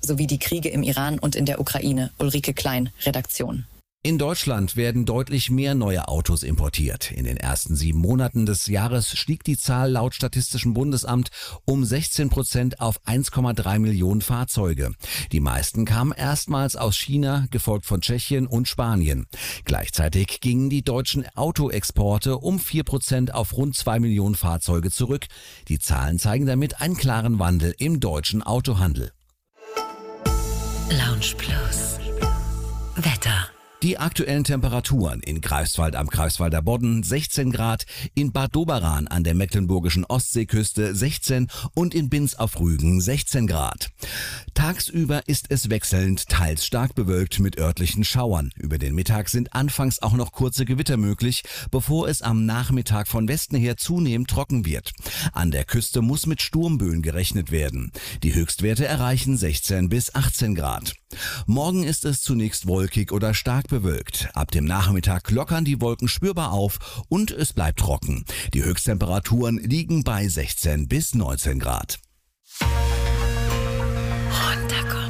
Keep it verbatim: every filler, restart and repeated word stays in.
sowie die Kriege im Iran und in der Ukraine. Ulrike Klein, Redaktion. In Deutschland werden deutlich mehr neue Autos importiert. In den ersten sieben Monaten des Jahres stieg die Zahl laut Statistischem Bundesamt um sechzehn Prozent auf eins Komma drei Millionen Fahrzeuge. Die meisten kamen erstmals aus China, gefolgt von Tschechien und Spanien. Gleichzeitig gingen die deutschen Autoexporte um vier Prozent auf rund zwei Millionen Fahrzeuge zurück. Die Zahlen zeigen damit einen klaren Wandel im deutschen Autohandel. Lounge Plus. Wetter. Die aktuellen Temperaturen: in Greifswald am Greifswalder Bodden sechzehn Grad, in Bad Doberan an der mecklenburgischen Ostseeküste sechzehn und in Binz auf Rügen sechzehn Grad. Tagsüber ist es wechselnd, teils stark bewölkt mit örtlichen Schauern. Über den Mittag sind anfangs auch noch kurze Gewitter möglich, bevor es am Nachmittag von Westen her zunehmend trocken wird. An der Küste muss mit Sturmböen gerechnet werden. Die Höchstwerte erreichen sechzehn bis achtzehn Grad. Morgen ist es zunächst wolkig oder stark bewölkt. Ab dem Nachmittag lockern die Wolken spürbar auf und es bleibt trocken. Die Höchsttemperaturen liegen bei sechzehn bis neunzehn Grad. Runterkommen.